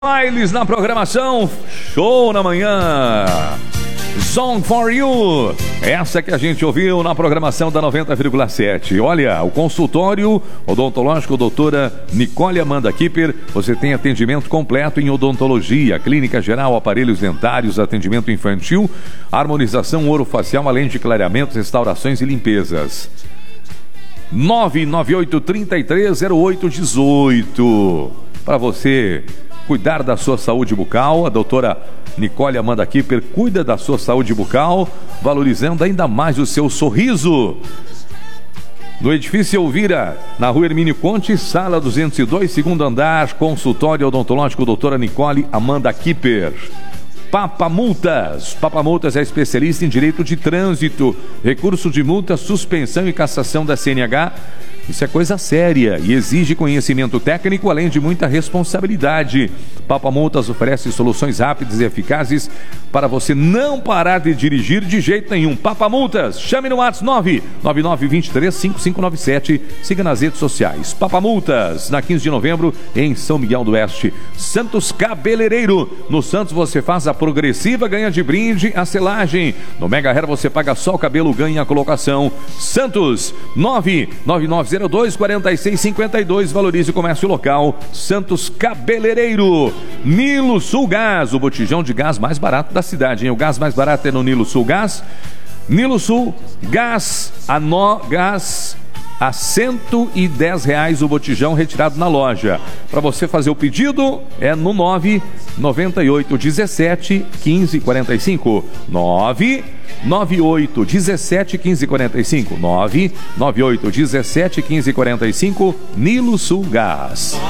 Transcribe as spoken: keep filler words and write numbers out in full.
Bailes na programação, show na manhã, Song for You, essa que a gente ouviu na programação da noventa vírgula sete. Olha, o consultório odontológico doutora Nicole Amanda Kipper, você tem atendimento completo em odontologia, clínica geral, aparelhos dentários, atendimento infantil, harmonização orofacial, além de clareamentos, restaurações e limpezas. nove nove oito, três três zero oito um oito, para você cuidar da sua saúde bucal. A doutora Nicole Amanda Kipper cuida da sua saúde bucal, valorizando ainda mais o seu sorriso. No edifício Elvira, na rua Hermínio Conte, sala duzentos e dois, segundo andar, consultório odontológico doutora Nicole Amanda Kipper. Papa Multas. Papa Multas é especialista em direito de trânsito, recurso de multa, suspensão e cassação da C N H. Isso é coisa séria e exige conhecimento técnico, além de muita responsabilidade. Papa Multas oferece soluções rápidas e eficazes para você não parar de dirigir de jeito nenhum. Papa Multas, chame no WhatsApp nove nove nove dois três cinco cinco nove sete, siga nas redes sociais. Papa Multas, na quinze de novembro, em São Miguel do Oeste. Santos Cabeleireiro, no Santos você faz a progressiva, ganha de brinde a selagem. No Mega Hair você paga só o cabelo, ganha a colocação. Santos, nove nove nove zero dois quatro seis cinco dois, valorize o comércio local. Santos Cabeleireiro. Nilo Sul Gás, o botijão de gás mais barato da cidade, hein? O gás mais barato é no Nilo Sul Gás. Nilo Sul Gás, a nó gás a cento e dez reais o botijão retirado na loja. Para você fazer o pedido é no nove nove oito um sete um cinco quatro cinco, nove nove oito um sete um cinco quatro cinco, nove nove oito um sete um cinco quatro cinco, Nilo Sul Gás.